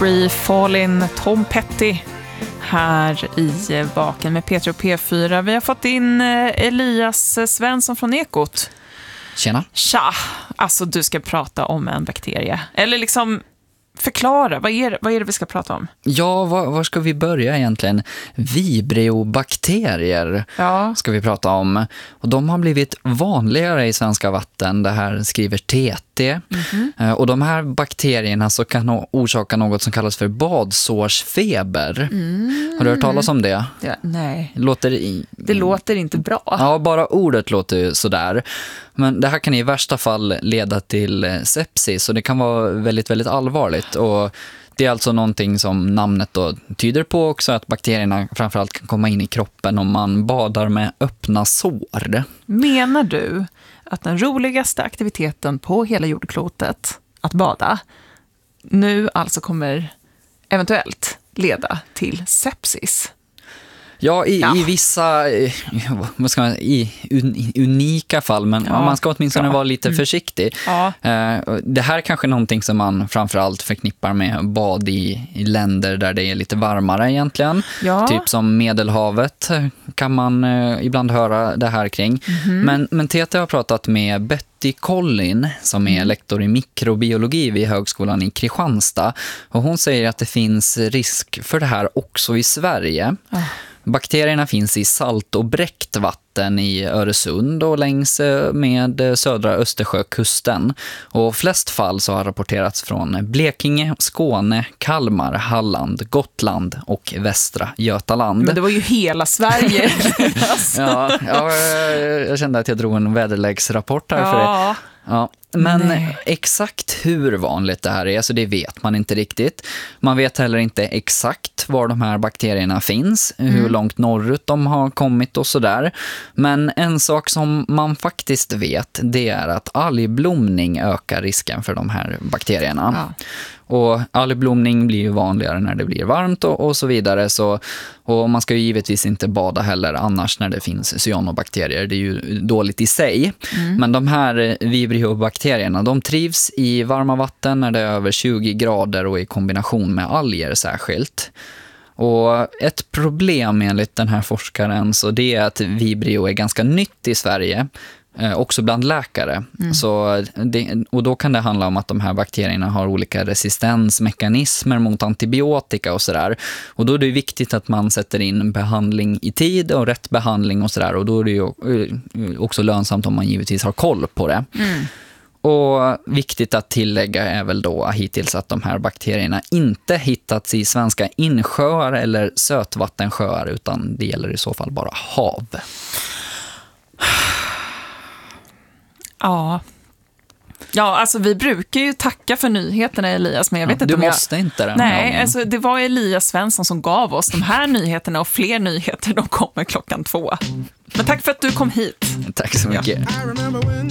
Free Fallin', Tom Petty här i Vaken med Peter och P4. Vi har fått in Elias Svensson från Ekot. Tjena. Tja, alltså du ska prata om en bakterie. Eller liksom förklara, vad är det vi ska prata om? Ja, var ska vi börja egentligen? Vibrio-bakterier ska vi prata om. Och de har blivit vanligare i svenska vatten. Det här skriver TT. Och de här bakterierna så kan orsaka något som kallas för badsårsfeber. Har du hört talas om det? Ja, nej. Det låter inte bra. Ja, bara ordet låter ju sådär. Men det här kan i värsta fall leda till sepsis, och det kan vara väldigt, väldigt allvarligt. Och det är alltså någonting som namnet då tyder på också, att bakterierna framförallt kan komma in i kroppen om man badar med öppna sår. Menar du att den roligaste aktiviteten på hela jordklotet, att bada, nu alltså kommer eventuellt leda till sepsis? Ja, i vissa unika fall, men man ska åtminstone vara lite försiktig. Ja. Det här är kanske någonting som man framförallt förknippar med bad i länder där det är lite varmare egentligen. Ja. Typ som Medelhavet kan man ibland höra det här kring. Men TT har pratat med Betty Collin som är lektor i mikrobiologi vid högskolan i Kristianstad. Och hon säger att det finns risk för det här också i Sverige. Bakterierna finns i salt- och bräckt vatten i Öresund och längs med södra Östersjökusten. Och flest fall så har rapporterats från Blekinge, Skåne, Kalmar, Halland, Gotland och västra Götaland. Men det var ju hela Sverige. Jag kände att jag drog en väderleksrapport här för det. Ja. Men exakt hur vanligt det här är, så det vet man inte riktigt. Man vet heller inte exakt var de här bakterierna finns, hur långt norrut de har kommit och sådär. Men en sak som man faktiskt vet, det är att algblomning ökar risken för de här bakterierna. Ja. Och algblomning blir ju vanligare när det blir varmt och så vidare. Och man ska ju givetvis inte bada heller annars när det finns cyanobakterier. Det är ju dåligt i sig. Men de här vibriobakterierna, de trivs i varma vatten när det är över 20 grader och i kombination med alger särskilt. Och ett problem enligt den här forskaren, så det är att vibrio är ganska nytt i Sverige. Också bland läkare. Och då kan det handla om att de här bakterierna har olika resistensmekanismer mot antibiotika och sådär. Och då är det viktigt att man sätter in behandling i tid och rätt behandling och sådär. Och då är det ju också lönsamt om man givetvis har koll på det. Och viktigt att tillägga är väl då hittills att de här bakterierna inte hittats i svenska insjöar eller sötvattensjöar, utan det gäller i så fall bara hav. Ja, alltså vi brukar ju tacka för nyheterna, Elias, men jag vet inte om måste inte det. Nej, alltså det var Elias Svensson som gav oss de här nyheterna, och fler nyheter, de kommer 2:00. Men tack för att du kom hit. Tack så mycket.